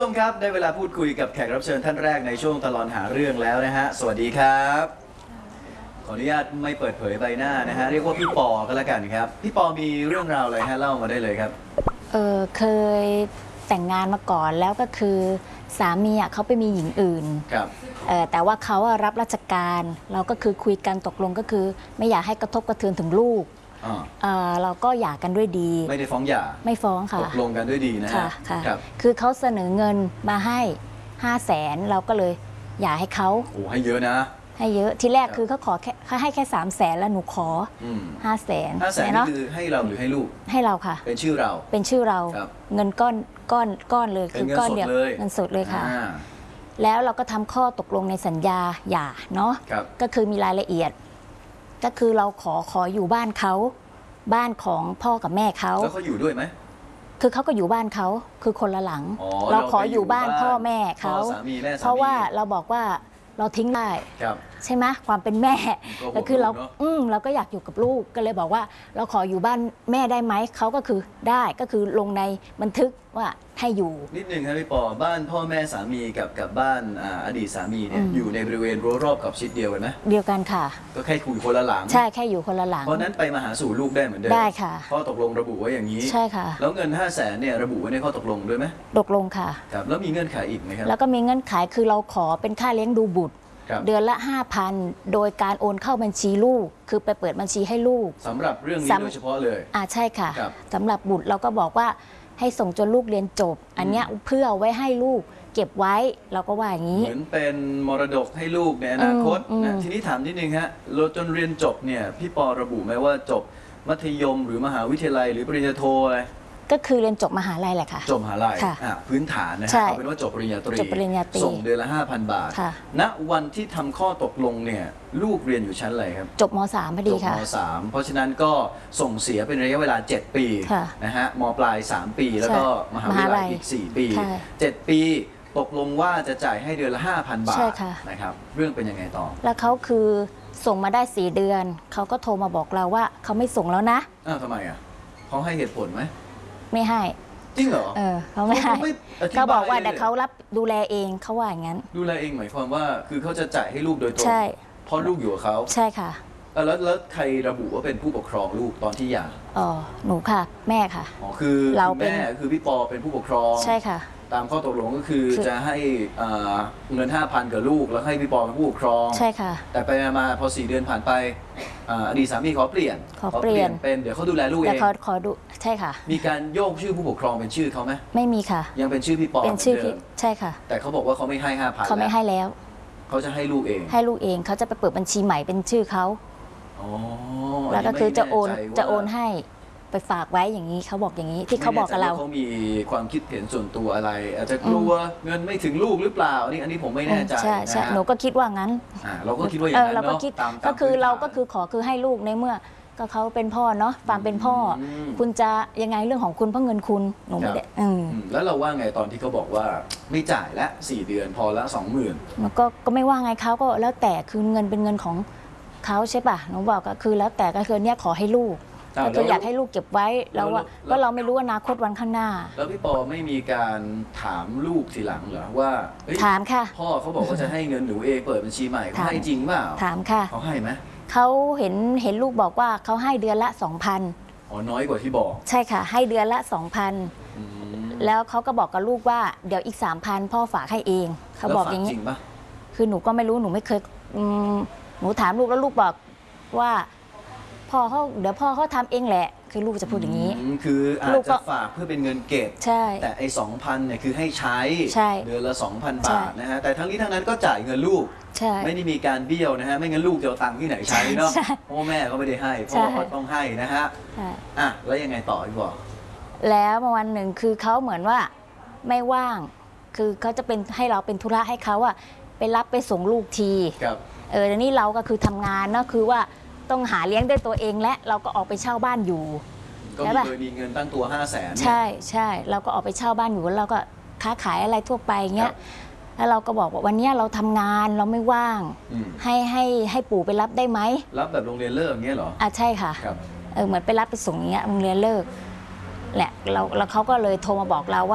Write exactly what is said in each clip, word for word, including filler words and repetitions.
ผู้ชมครับได้เวลาพูดคุยกับแขกรับเชิญท่านแรกในช่วงตลอดหาเรื่องแล้วนะฮะสวัสดีครับขออนุญาตไม่เปิดเผยใบหน้านะฮะเรียกว่าพี่ปอก็แล้วกันครับพี่ปอมีเรื่องราวอะไรฮะเล่ามาได้เลยครับเออเคยแต่งงานมาก่อนแล้วก็คือสามีอ่ะเขาไปมีหญิงอื่นครับเออแต่ว่าเขารับราชการเราก็คือคุยกันตกลงก็คือไม่อยากให้กระทบกระเทือนถึงลูกเออเราก็หย่ากันด้วยดีไม่ได้ฟ้องหย่าไม่ฟ้องค่ะตกลงกันด้วยดีนะฮะค่ะค่ะคือเขาเสนอเงินมาให้ห้าแสนเราก็เลยหย่าให้เขาโอ้ให้เยอะนะให้เยอะทีแรกคือเขาขอแค่เขาให้แค่สามแสนแล้วหนูขอห้าแสนห้าแสนนี่คือให้เราหรือให้ลูกให้เราค่ะเป็นชื่อเราเป็นชื่อเราเงินก้อนก้อนก้อนเลยคือก้อนเดียวเงินสดเลยค่ะแล้วเราก็ทำข้อตกลงในสัญญาหย่าเนาะก็คือมีรายละเอียดก็คือเราขอขออยู่บ้านเขาบ้านของพ่อกับแม่เขาแล้วเขาอยู่ด้วยไหมคือเขาก็อยู่บ้านเขาคือคนละหลังเราขออยู่บ้านพ่อแม่เขาเพราะว่าเราบอกว่าเราทิ้งได้ใช่ไหมความเป็นแม่ก็คือเราอืมเราก็อยากอยู่กับลูกก็เลยบอกว่าเราขออยู่บ้านแม่ได้ไหมเขาก็คือได้ก็คือลงในบันทึกว่าให้อยู่นิดนึงครับพี่ปอบ้านพ่อแม่สามีกับกับบ้านอดีตสามีเนี่ยอยู่ในบริเวณรั้วรอบกับชิดเดียวกันไหมเดียวกันค่ะก็แค่คุยคนละหลังใช่แค่อยู่คนละหลังเพราะนั้นไปมาหาสู่ลูกได้เหมือนเดิมได้ค่ะข้อตกลงระบุไว้อย่างนี้ใช่ค่ะแล้วเงินห้าแสนเนี่ยระบุไว้ในข้อตกลงด้วยไหมตกลงค่ะครับแล้วมีเงื่อนไขอีกไหมครับแล้วก็มีเงื่อนไขคือเราขอเป็นค่าเลี้ยงดูบุตรเดือนละ ห้าพัน โดยการโอนเข้าบัญชีลูกคือไปเปิดบัญชีให้ลูกสำหรับเรื่องนี้โดยเฉพาะเลยอ่าใช่ค่ะสำหรับบุตรเราก็บอกว่าให้ส่งจนลูกเรียนจบอันนี้เพื่อไว้ให้ลูกเก็บไว้เราก็ว่าอย่างนี้เหมือนเป็นมรดกให้ลูกในอนาคตนะทีนี้ถามนิดนึงฮะเราจนเรียนจบเนี่ยพี่ปอระบุไหมว่าจบมัธยมหรือมหาวิทยาลัยหรือปริญญาโทอะไรก็คือเรียนจบมหาลัยแหละค่ะจบมหาลัยพื้นฐานนะฮะเอาเป็นว่าจบปริญญาตรีส่งเดือนละ ห้าพัน บาทณวันที่ทำข้อตกลงเนี่ยลูกเรียนอยู่ชั้นอะไรครับจบม สาม พอดีค่ะจบม สาม เพราะฉะนั้นก็ส่งเสียเป็นระยะเวลาเจ็ดปีนะฮะมปลายสามปีแล้วก็มหาวิทยาลัยอีกสี่ปีเจ็ดปีตกลงว่าจะจ่ายให้เดือนละ ห้าพัน บาทนะครับเรื่องเป็นยังไงต่อแล้วเขาคือส่งมาได้สี่เดือนเขาก็โทรมาบอกเราว่าเขาไม่ส่งแล้วนะอ้าวทำไมอ่ะเขาให้เหตุผลไหมไม่ให้จริงเหรอเออเขาไม่ให้เขาบอกว่าแต่เขารับดูแลเองเขาว่าอย่างนั้นดูแลเองหมายความว่าคือเขาจะจ่ายให้ลูกโดยตรงใช่เพราะลูกอยู่กับเขาใช่ค่ะแล้วแล้วใครระบุว่าเป็นผู้ปกครองลูกตอนที่หย่าอ๋อหนูค่ะแม่ค่ะอ๋อคือเราแม่คือพี่ปอเป็นผู้ปกครองใช่ค่ะตามข้อตกลงก็คือจะให้เงิน ห้าพัน กับลูกแล้วให้พี่ปอเป็นผู้ปกครองใช่ค่ะแต่ไปมาพอสี่เดือนผ่านไปอดีตสามีขอเปลี่ยนขอเปลี่ยนเป็นเดี๋ยวเขาดูแลลูกเองแต่เขาขอดูใช่ค่ะมีการโยกชื่อผู้ปกครองเป็นชื่อเขาไหมไม่มีค่ะยังเป็นชื่อพี่ปอเป็นชื่อพี่ใช่ค่ะแต่เขาบอกว่าเขาไม่ให้ ห้าพันเขาไม่ให้แล้วเขาจะให้ลูกเองให้ลูกเองเขาจะไปเปิดบัญชีใหม่เป็นชื่อเขาแล้วก็คือจะโอนจะโอนให้ไปฝากไว้อย่างนี้เขาบอกอย่างนี้ที่เขาบอกกับเราเขามีความคิดเห็นส่วนตัวอะไรอาจจะกลัวเงินไม่ถึงลูกหรือเปล่านี่อันนี้ผมไม่แน่ใจใช่ใช่หนูก็คิดว่างั้นเราก็คิดว่าอย่างนั้นเนาะก็คือเราก็คือขอคือให้ลูกในเมื่อก็เขาเป็นพ่อเนาะความเป็นพ่อคุณจะยังไงเรื่องของคุณเพราะเงินคุณหนูไม่ได้แล้วเราว่าไงตอนที่เขาบอกว่าไม่จ่ายละสี่เดือนพอละสองหมื่นมันก็ก็ไม่ว่าไงเขาก็แล้วแต่คือเงินเป็นเงินของเขาใช่ป่ะหนูบอกก็คือแล้วแต่ก็คือเนี่ยขอให้ลูกก็คืออยากให้ลูกเก็บไว้แล้วว่าก็เราไม่รู้อนาคตวันข้างหน้าแล้วพี่ปอไม่มีการถามลูกทีหลังเหรอว่าถามค่ะพ่อเขาบอกว่าจะให้เงินหนูเองเปิดบัญชีใหม่เขาให้จริงเปล่าถามค่ะเขาให้ไหมเขาเห็นเห็นลูกบอกว่าเขาให้เดือนละสองพันอ๋อน้อยกว่าที่บอกใช่ค่ะให้เดือนละสองพันแล้วเขาก็บอกกับลูกว่าเดี๋ยวอีกสามพันพ่อฝากให้เองเขาบอกอย่างนี้คือหนูก็ไม่รู้หนูไม่เคยหนูถามลูกแล้วลูกบอกว่าพ่อเขาเดี๋ยวพ่อเขาทำเองแหละคือลูกจะพูดอย่างนี้คืออาจจะฝากเพื่อเป็นเงินเก็บใช่แต่ไอ้สองพันเนี่ยคือให้ใช้เดือนละสองพันบาทนะฮะแต่ทั้งนี้ทั้งนั้นก็จ่ายเงินลูกไม่ได้มีการเบี้ยวนะฮะไม่งั้นลูกจะเอาตังค์ที่ไหนใช้เนาะพ่อแม่ก็ไม่ได้ให้พ่อก็ต้องให้นะฮะอ่ะแล้วยังไงต่อพี่บอกแล้ววันหนึ่งคือเขาเหมือนว่าไม่ว่างคือเขาจะเป็นให้เราเป็นธุระให้เขาอะไปรับไปส่งลูกทีเออแล้วนี่เราก็คือทำงานเนาะคือว่าต้องหาเลี้ยงด้วยตัวเองและเราก็ออกไปเช่าบ้านอยู่ก็เคยมีเงินตั้งตัวห้าแสนใช่ใช่เราก็ออกไปเช่าบ้านอยู่แล้วเราก็ค้าขายอะไรทั่วไปเงี้ยแล้วเราก็บอกว่าวันนี้เราทำงานเราไม่ว่างให้ให้ให้ปู่ไปรับได้ไหมรับแบบโรงเรียนเลิกเงี้ยเหรออ่ะใช่ค่ะเออเหมือนไปรับไปส่งเงี้ยโรงเรียนเลิกแหละเราแล้วเขาก็เลยโทรมาบอกเราว่า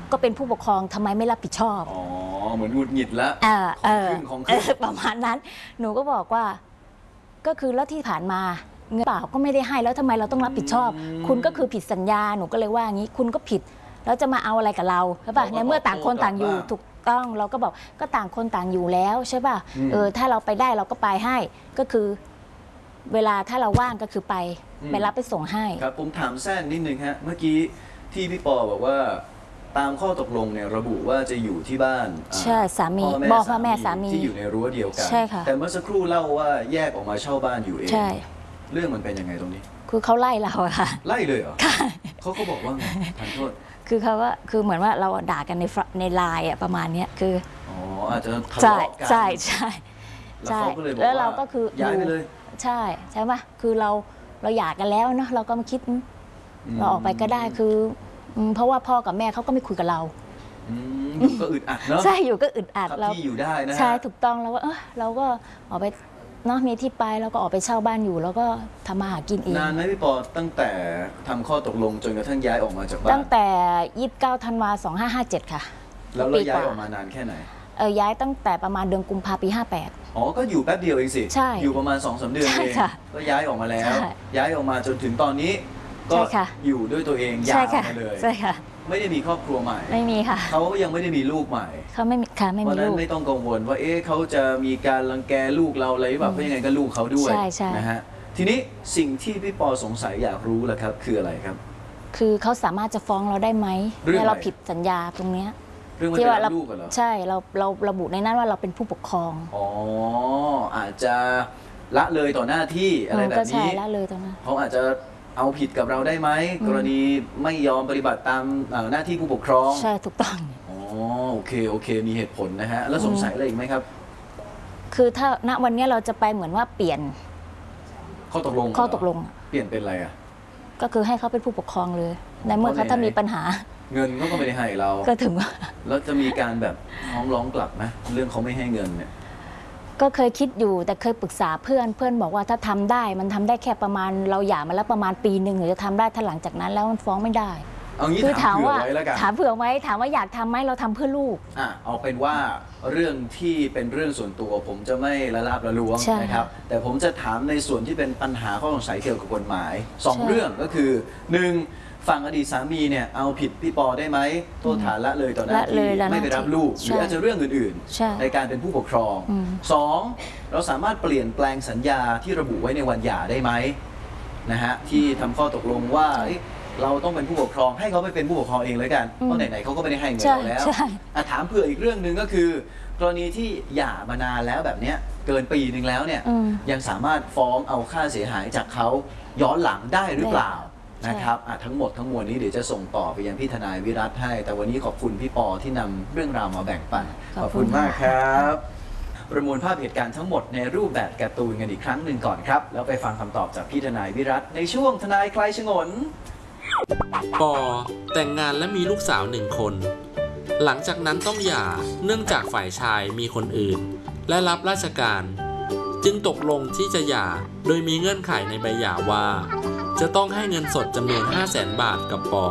ก็เป็นผู้ปกครองทำไมไม่รับผิดชอบอ๋อเหมือนหงุดหงิดแล้วของขึ้นของขึ้นประมาณนั้นหนูก็บอกว่าก็คือแล้วที่ผ่านมาเงินเปล่าก็ไม่ได้ให้แล้วทำไมเราต้องรับผิดชอบคุณก็คือผิดสัญญาหนูก็เลยว่างี้คุณก็ผิดแล้วจะมาเอาอะไรกับเราใช่ป่ะในเมื่อต่างคนต่างอยู่ถูกต้องเราก็บอกก็ต่างคนต่างอยู่แล้วใช่ป่ะเออถ้าเราไปได้เราก็ไปให้ก็คือเวลาถ้าเราว่างก็คือไปไปรับไปส่งให้ครับผมถามแทรกนิดนึงฮะเมื่อกี้ที่พี่ปอบอกว่าตามข้อตกลงเนี่ยระบุว่าจะอยู่ที่บ้านใช่สามีบอกพ่อแม่สามีที่อยู่ในรั้วเดียวกันใช่ค่ะแต่เมื่อสักครู่เล่าว่าแยกออกมาเช่าบ้านอยู่เองใช่เรื่องมันเป็นยังไงตรงนี้คือเขาไล่เราอะค่ะไล่เลยเหรอเขาเขาบอกว่าไงทานโทษคือเขาว่าคือเหมือนว่าเราด่ากันในในไลน์อะประมาณนี้คืออ๋ออาจจะทะเลาะกันใช่ใช่ใช่แล้วเราก็คือย้ายไปเลยใช่ใช่ไหมคือเราเราหย่ากันแล้วเนาะเราก็มาคิดเราออกไปก็ได้คือเพราะว่าพ่อกับแม่เขาก็ไม่คุยกับเราอยู่ก็อึดอัดเนาะใช่อยู่ก็อึดอัดเราที่อยู่ได้นะใช่ถูกต้องแล้วว่าเออเราก็ออกไปเนาะมีที่ไปแล้วก็ออกไปเช่าบ้านอยู่แล้วก็ทำมาหากินเองนานไหมพี่ปอตั้งแต่ทำข้อตกลงจนกระทั่งย้ายออกมาจากบ้านตั้งแต่ยี่สิบเก้าธันวาสองห้าห้าเจ็ดค่ะแล้วเราย้ายออกมานานแค่ไหนเออย้ายตั้งแต่ประมาณเดือนกุมภาพันธ์ปีห้าแปดอ๋อก็อยู่แป๊บเดียวเองสิใช่อยู่ประมาณ สองสาม เดือนเองก็ย้ายออกมาแล้วย้ายออกมาจนถึงตอนนี้ก็อยู่ด้วยตัวเองยาวมาเลยใช่ค่ะไม่ได้มีครอบครัวใหม่ไม่มีค่ะเขายังไม่ได้มีลูกใหม่เขาไม่มีค่ะไม่มีลูกเพราะนั้นไม่ต้องกังวลว่าเอ๊ะเขาจะมีการรังแกลูกเราอะไรแบบเพราะยังไงก็ลูกเขาด้วยนะฮะทีนี้สิ่งที่พี่ปอสงสัยอยากรู้แหละครับคืออะไรครับคือเขาสามารถจะฟ้องเราได้ไหมเมื่อเราผิดสัญญาตรงเนี้ยที่ว่าเราลูกกันเหรอใช่เราเราระบุในนั้นว่าเราเป็นผู้ปกครองอ๋ออาจจะละเลยต่อหน้าที่อะไรแบบนี้ละเลยต่อหน้าเขาอาจจะเอาผิดกับเราได้ไหมกรณีไม่ยอมปฏิบัติตามหน้าที่ผู้ปกครองใช่ถูกต้องอ๋อโอเคโอเคมีเหตุผลนะฮะแล้วสงสัยอะไรอีกไหมครับคือถ้าณวันนี้เราจะไปเหมือนว่าเปลี่ยนข้อตกลงข้อตกลงเปลี่ยนเป็นอะไรอ่ะก็คือให้เขาเป็นผู้ปกครองเลยในเมื่อเขาถ้ามีปัญหาเงินเขาก็ไม่ได้ให้เราก็ถึงว่าแล้วจะมีการแบบฟ้องร้องกลับไหมเรื่องเขาไม่ให้เงินเนี่ยก็เคยคิดอยู่แต่เคยปรึกษาเพื่อนเพื่อนบอกว่าถ้าทำได้มันทำได้แค่ประมาณเราหย่ามาแล้วประมาณปีหนึ่งหรือจะทำได้ถ้าหลังจากนั้นแล้วมันฟ้องไม่ได้เอางี้ถามเผื่อไว้แล้วกันถามเผื่อไว้ถามว่าอยากทำไหมเราทำเพื่อลูกอ่ะเอาเป็นว่าเรื่องที่เป็นเรื่องส่วนตัวผมจะไม่ละลาบละล้วงนะครับแต่ผมจะถามในส่วนที่เป็นปัญหาข้อสงสัยเกี่ยวกับกฎหมายสองเรื่องก็คือหนึ่งฝั่งอดีตสามีเนี่ยเอาผิดพี่ปอได้ไหมโทษฐานละเลยต่อหน้าที่ไม่ไปรับลูกหรืออาจจะเรื่องอื่นๆในการเป็นผู้ปกครองสองเราสามารถเปลี่ยนแปลงสัญญาที่ระบุไว้ในวันหย่าได้ไหมนะฮะที่ทำข้อตกลงว่าเราต้องเป็นผู้ปกครองให้เขาไปเป็นผู้ปกครองเองเลยกันเพราะไหนๆเขาก็ไม่ได้ให้เงินเราแล้วถามเผื่ออีกเรื่องหนึ่งก็คือกรณีที่หย่ามานานแล้วแบบนี้เกินปีหนึ่งแล้วเนี่ยยังสามารถฟ้องเอาค่าเสียหายจากเขาย้อนหลังได้หรือเปล่านะครับทั้งหมดทั้งมวลนี้เดี๋ยวจะส่งต่อไปยังพี่ทนายวิรัตให้แต่วันนี้ขอบคุณพี่ปอที่นำเรื่องราวมาแบ่งปันขอบคุณมากครับประมวลภาพเหตุการณ์ทั้งหมดในรูปแบบการ์ตูนกันอีกครั้งหนึ่งก่อนครับแล้วไปฟังคำตอบจากพี่ทนายวิรัตในช่วงทนายคลายฉงนปอแต่งงานและมีลูกสาวหนึ่งคน หลังจากนั้นต้องหย่าเนื่องจากฝ่ายชายมีคนอื่นและรับราชการจึงตกลงที่จะหย่าโดยมีเงื่อนไขในใบหย่าว่าจะต้องให้เงินสดจำนวน ห้าแสน บาทกับปอ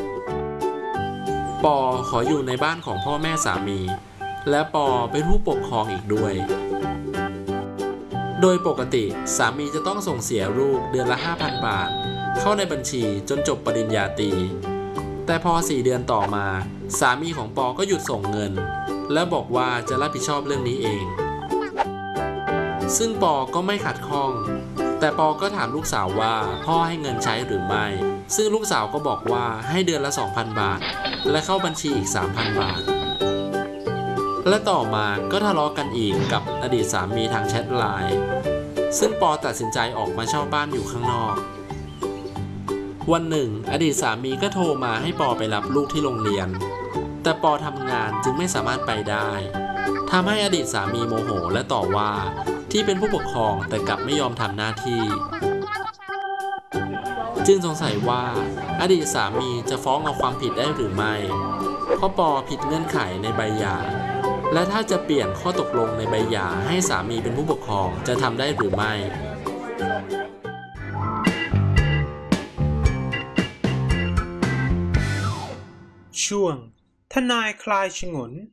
ปอขออยู่ในบ้านของพ่อแม่สามีและปอเป็นผู้ปกครองอีกด้วยโดยปกติสามีจะต้องส่งเสียลูกเดือนละ ห้าพัน บาทเข้าในบัญชีจนจบปริญญาตรีแต่พอสี่เดือนต่อมาสามีของปอก็หยุดส่งเงินและบอกว่าจะรับผิดชอบเรื่องนี้เองซึ่งปอก็ไม่ขัดข้องแต่ปอก็ถามลูกสาวว่าพ่อให้เงินใช้หรือไม่ซึ่งลูกสาวก็บอกว่าให้เดือนละ สองพัน บาทและเข้าบัญชีอีก สามพัน บาทและต่อมาก็ทะเลาะกันอีกกับอดีตสามีทางแชทไลน์ซึ่งปอตัดสินใจออกมาเช่าบ้านอยู่ข้างนอกวันหนึ่งอดีตสามีก็โทรมาให้ปอไปรับลูกที่โรงเรียนแต่ปอทำงานจึงไม่สามารถไปได้ทำให้อดีตสามีโมโหและต่อว่าที่เป็นผู้ปกครองแต่กลับไม่ยอมทำหน้าที่จึงสงสัยว่าอดีตสามีจะฟ้องเอาความผิดได้หรือไม่เพราะปอผิดเงื่อนไขในใบหย่าและถ้าจะเปลี่ยนข้อตกลงในใบหย่าให้สามีเป็นผู้ปกครองจะทำได้หรือไม่ช่วงทนายคลายฉงน